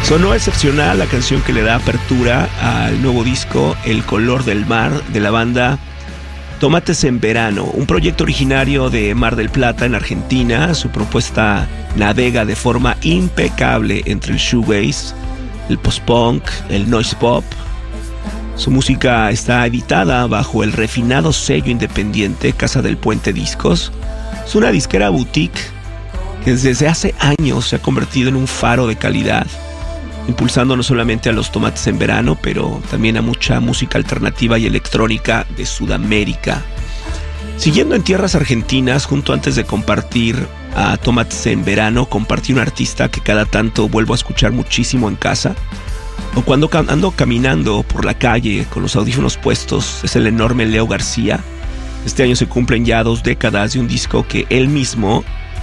Sonó excepcional la canción que le da apertura al nuevo disco El Color del Mar de la banda Tomates en Verano, un proyecto originario de Mar del Plata en Argentina. Su propuesta navega de forma impecable entre el shoegaze, el post-punk, el noise pop. Su música está editada bajo el refinado sello independiente Casa del Puente Discos. Es una disquera boutique que desde hace años se ha convertido en un faro de calidad, impulsando no solamente a los Tomates en Verano, pero también a mucha música alternativa y electrónica de Sudamérica. Siguiendo en tierras argentinas, junto antes de compartir a Tomates en Verano, compartí un artista que cada tanto vuelvo a escuchar muchísimo en casa, o cuando ando caminando por la calle con los audífonos puestos. Es el enorme Leo García. Este año se cumplen ya 2 décadas de un disco que él mismo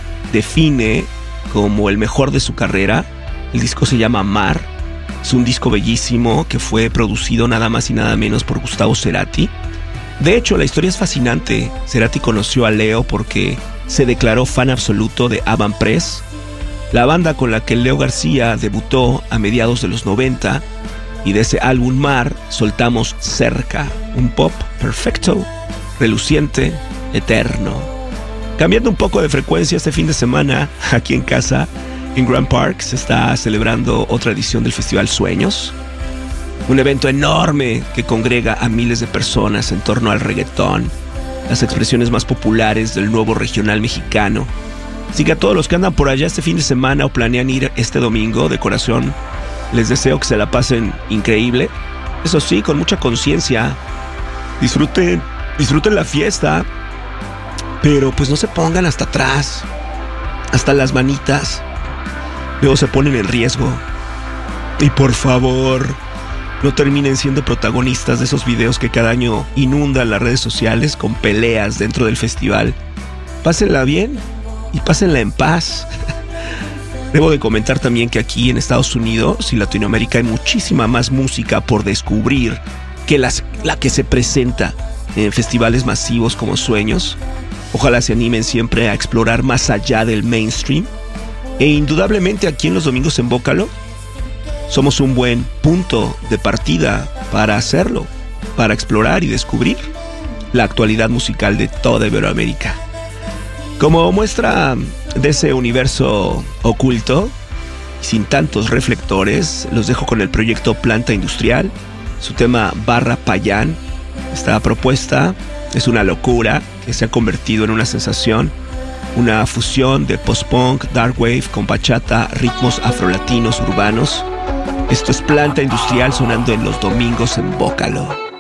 define como el mejor de su carrera. El disco se llama Mar. Es un disco bellísimo que fue producido nada más y nada menos por Gustavo Cerati. De hecho, la historia es fascinante. Cerati conoció a Leo porque se declaró fan absoluto de Avant Press, la banda con la que Leo García debutó a mediados de los 90, y de ese álbum Mar soltamos Cerca, un pop perfecto, reluciente, eterno. Cambiando un poco de frecuencia, este fin de semana, aquí en casa, en Grand Park, se está celebrando otra edición del Festival Sueños, un evento enorme que congrega a miles de personas en torno al reggaetón, las expresiones más populares del nuevo regional mexicano. Así que a todos los que andan por allá este fin de semana o planean ir este domingo, de corazón les deseo que se la pasen increíble. Eso sí, con mucha conciencia. Disfruten la fiesta, pero pues no se pongan hasta atrás, hasta las manitas. Luego se ponen en riesgo. Y por favor, no terminen siendo protagonistas de esos videos que cada año inundan las redes sociales con peleas dentro del festival. Pásenla bien y pásenla en paz. Debo de comentar también que aquí en Estados Unidos y Latinoamérica hay muchísima más música por descubrir que la que se presenta en festivales masivos como Sueños. Ojalá se animen siempre a explorar más allá del mainstream. E indudablemente aquí en los domingos en Bócalo somos un buen punto de partida para hacerlo, para explorar y descubrir la actualidad musical de toda Iberoamérica. Como muestra de ese universo oculto, sin tantos reflectores, los dejo con el proyecto Planta Industrial, su tema Barra Payán. Esta propuesta es una locura que se ha convertido en una sensación, una fusión de post-punk, dark wave con bachata, ritmos afrolatinos urbanos. Esto es Planta Industrial sonando en los domingos en Bócalo.